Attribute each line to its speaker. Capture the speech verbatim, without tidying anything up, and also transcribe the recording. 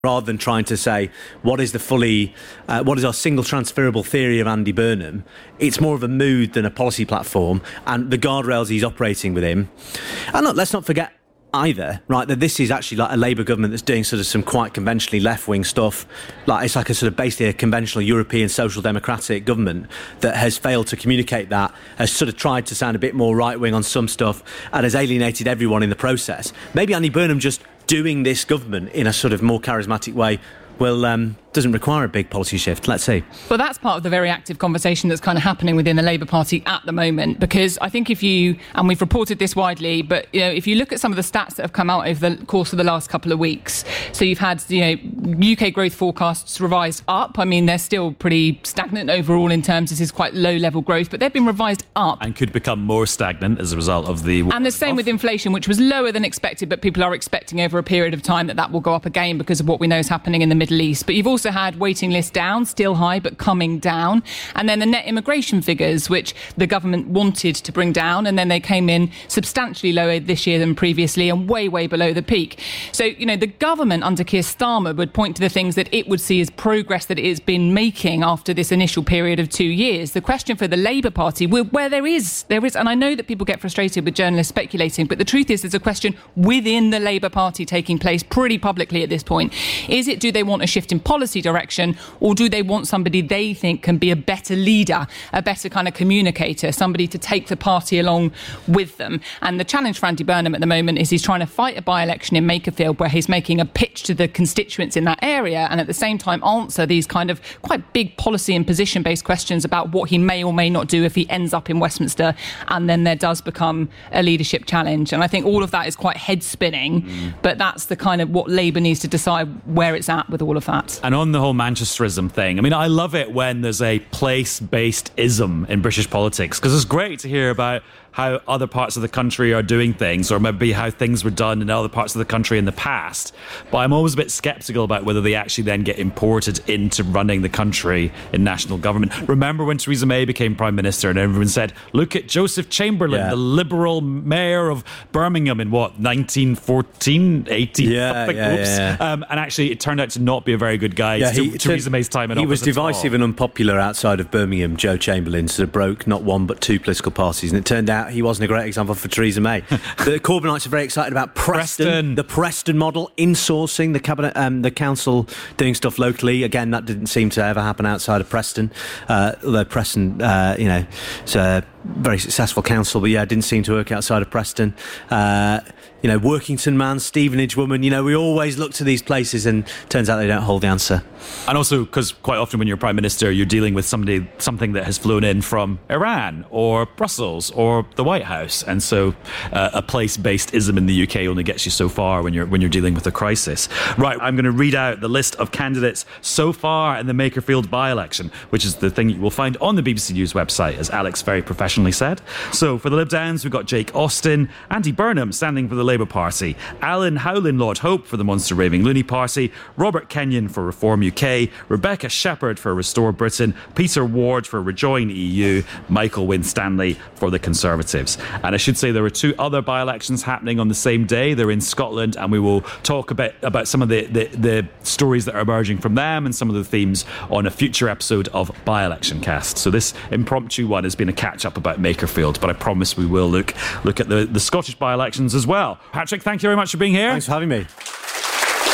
Speaker 1: rather than trying to say, what is the fully, uh, what is our single transferable theory of Andy Burnham? It's more of a mood than a policy platform, and the guardrails he's operating with him. And look, let's not forget either, right, that this is actually like a Labour government that's doing sort of some quite conventionally left-wing stuff. Like, it's like a sort of basically a conventional European social democratic government that has failed to communicate that, has sort of tried to sound a bit more right-wing on some stuff, and has alienated everyone in the process. Maybe Andy Burnham just doing this government in a sort of more charismatic way will um, doesn't require a big policy shift. Let's see.
Speaker 2: Well, that's part of the very active conversation that's kind of happening within the Labour Party at the moment, because I think if you, and we've reported this widely, but you know, if you look at some of the stats that have come out over the course of the last couple of weeks, so you've had, you know, U K growth forecasts revised up. I mean, they're still pretty stagnant overall in terms, this is quite low level growth, but they've been revised up.
Speaker 3: And could become more stagnant as a result of the...
Speaker 2: And the same
Speaker 3: off.
Speaker 2: with inflation, which was lower than expected, but people are expecting over a period of time that that will go up again because of what we know is happening in the Middle East. But you've also had waiting lists down, still high, but coming down. And then the net immigration figures, which the government wanted to bring down, and then they came in substantially lower this year than previously and way, way below the peak. So, you know, the government under Keir Starmer would point to the things that it would see as progress that it has been making after this initial period of two years. The question for the Labour Party, where there is, there is, and I know that people get frustrated with journalists speculating, but the truth is there's a question within the Labour Party taking place pretty publicly at this point. Is it, do they want a shift in policy direction, or do they want somebody they think can be a better leader, a better kind of communicator, somebody to take the party along with them? And the challenge for Andy Burnham at the moment is he's trying to fight a by-election in Makerfield where he's making a pitch to the constituents in that area and at the same time answer these kind of quite big policy and position-based questions about what he may or may not do if he ends up in Westminster, and then there does become a leadership challenge. And I think all of that is quite head-spinning, mm. but that's the kind of what Labour needs to decide where it's at with all of that.
Speaker 3: And on the whole Manchesterism thing, I mean, I love it when there's a place-based ism in British politics, because it's great to hear about how other parts of the country are doing things, or maybe how things were done in other parts of the country in the past. But I'm always a bit sceptical about whether they actually then get imported into running the country in national government. Remember when Theresa May became Prime Minister and everyone said, look at Joseph Chamberlain, yeah. the Liberal mayor of Birmingham in what, nineteen fourteen, eighteen?
Speaker 1: Yeah,
Speaker 3: something?
Speaker 1: yeah,
Speaker 3: Oops.
Speaker 1: yeah, yeah.
Speaker 3: Um, and actually, it turned out to not be a very good guide yeah, to Theresa May's time in
Speaker 1: He
Speaker 3: office.
Speaker 1: was divisive and unpopular outside of Birmingham, Joe Chamberlain, sort of broke not one but two political parties. And it turned out he wasn't a great example for Theresa May. The Corbynites are very excited about Preston,
Speaker 3: Preston.
Speaker 1: the Preston model, insourcing the cabinet, um, the council doing stuff locally. Again, that didn't seem to ever happen outside of Preston. Uh, although Preston, uh, you know, it's a very successful council, but yeah, it didn't seem to work outside of Preston. Uh, you know, Workington man, Stevenage woman, you know, we always look to these places and turns out they don't hold the answer.
Speaker 3: And also, because quite often when you're Prime Minister, you're dealing with somebody, something that has flown in from Iran or Brussels or the White House. And so uh, a place-based ism in the U K only gets you so far when you're when you're dealing with a crisis. Right, I'm going to read out the list of candidates so far in the Makerfield by-election, which is the thing you will find on the B B C News website, as Alex very professionally said. So for the Lib Dems, we've got Jake Austin, Andy Burnham standing for the Labour Party, Alan Howlin Lord Hope for the Monster Raving Loony Party, Robert Kenyon for Reform U K, Rebecca Shepherd for Restore Britain, Peter Ward for Rejoin E U, Michael Winstanley for the Conservatives. And I should say there are two other by-elections happening on the same day. They're in Scotland, and we will talk a bit about some of the, the, the stories that are emerging from them and some of the themes on a future episode of By-Election Cast. So this impromptu one has been a catch-up about Makerfield, but I promise we will look look at the, the Scottish by-elections as well. Patrick, thank you very much for being here.
Speaker 1: Thanks for having me.